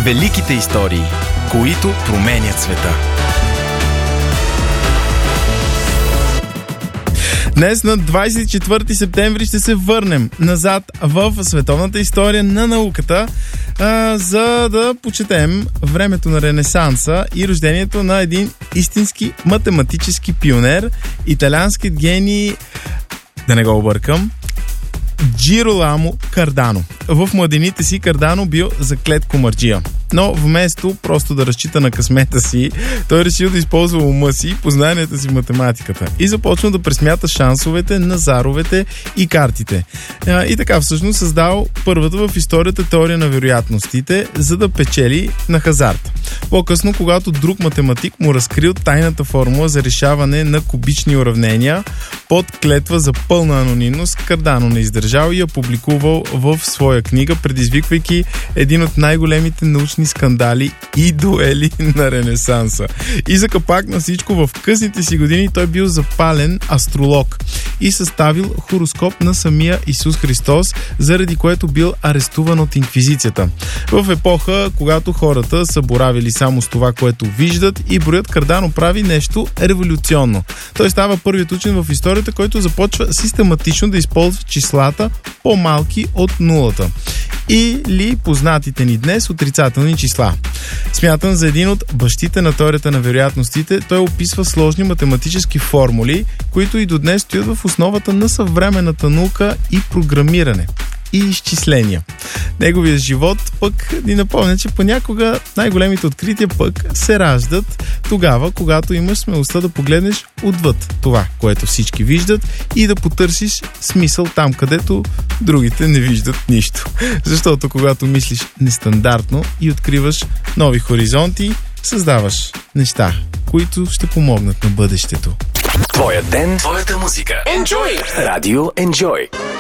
Великите истории, които променят света. Днес на 24 септември ще се върнем назад в световната история на науката, за да почетем времето на Ренесанса и рождението на един истински математически пионер, италианският гений, да не го объркам, Джироламо Кардано. В младените си Кардано бил заклет комарджия. Но вместо просто да разчита на късмета си, той решил да използва ума си, познанията си в математиката и започна да пресмята шансовете, назаровете и картите. И така всъщност създал първата в историята теория на вероятностите, за да печели на хазарт. По-късно, когато друг математик му разкрил тайната формула за решаване на кубични уравнения, под клетва за пълна анонимност, Кардано не издържал и я публикувал в своя книга, предизвиквайки един от най-големите научни скандали и дуели на Ренесанса. И за капак на всичко, в късните си години той бил запален астролог и съставил хороскоп на самия Исус Христос, заради което бил арестуван от инквизицията. В епоха, когато хората са боравили само с това, което виждат, и броят, Кардано прави нещо революционно. Той става първият учен в историята, който започва систематично да използва числата по-малки от нулата. Или познатите ни днес отрицателни числа. Смятан за един от бащите на теорията на вероятностите, той описва сложни математически формули, които и до днес стоят в основата на съвременната наука и програмиране и изчисления. Неговият живот пък ни напомня, че понякога най-големите открития пък се раждат тогава, когато имаш смелостта да погледнеш отвъд това, което всички виждат, и да потърсиш смисъл там, където другите не виждат нищо. Защото когато мислиш нестандартно и откриваш нови хоризонти, създаваш неща, които ще помогнат на бъдещето. Твоя ден, твоята музика. Enjoy! Радио Enjoy.